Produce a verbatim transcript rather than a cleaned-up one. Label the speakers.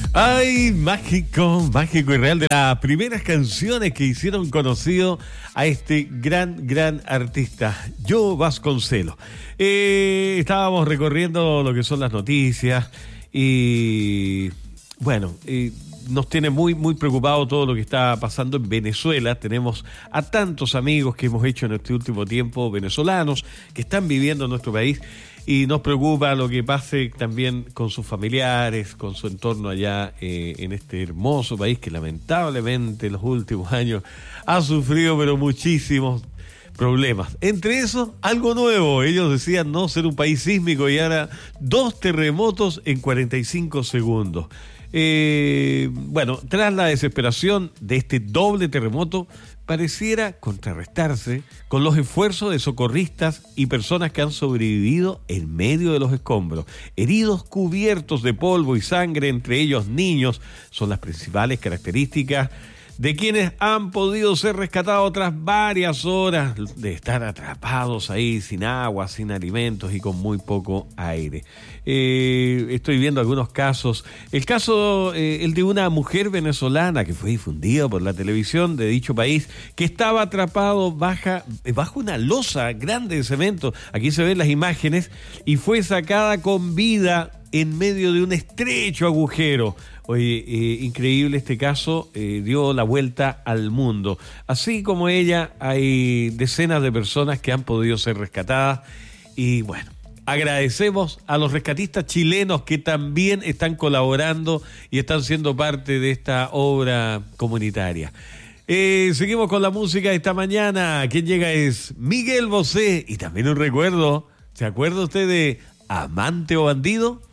Speaker 1: Ay, mágico, mágico y real, de las primeras canciones que hicieron conocido a este gran, gran artista, Joe Vasconcelos. Eh, estábamos recorriendo lo que son las noticias y, bueno, eh, nos tiene muy, muy preocupado todo lo que está pasando en Venezuela. Tenemos a tantos amigos que hemos hecho en este último tiempo, venezolanos, que están viviendo en nuestro país. Y nos preocupa lo que pase también con sus familiares, con su entorno allá eh, en este hermoso país que lamentablemente en los últimos años ha sufrido pero muchísimos problemas. Entre esos, algo nuevo. Ellos decían no ser un país sísmico y ahora dos terremotos en cuarenta y cinco segundos. Eh, bueno, tras la desesperación de este doble terremoto, pareciera contrarrestarse con los esfuerzos de socorristas y personas que han sobrevivido en medio de los escombros. Heridos cubiertos de polvo y sangre, entre ellos niños, son las principales características de quienes han podido ser rescatados tras varias horas de estar atrapados ahí sin agua, sin alimentos y con muy poco aire. Eh, estoy viendo algunos casos. El caso, eh, el de una mujer venezolana que fue difundido por la televisión de dicho país, que estaba atrapado baja, bajo una losa grande de cemento. Aquí se ven las imágenes y fue sacada con vida en medio de un estrecho agujero. Oye, eh, increíble este caso, eh, dio la vuelta al mundo. Así como ella, hay decenas de personas que han podido ser rescatadas. Y bueno, agradecemos a los rescatistas chilenos que también están colaborando y están siendo parte de esta obra comunitaria. Eh, seguimos con la música esta mañana. Quien llega es Miguel Bosé. Y también un recuerdo, ¿se acuerda usted de Amante o Bandido?